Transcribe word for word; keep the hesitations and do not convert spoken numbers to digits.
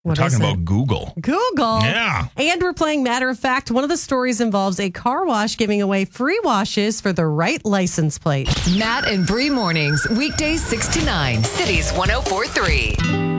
We're What talking is it? about Google. Google. Yeah. And we're playing Matter of Fact. One of the stories involves a car wash giving away free washes for the right license plate. Matt and Bree mornings, weekdays six to nine. Cities one oh four three.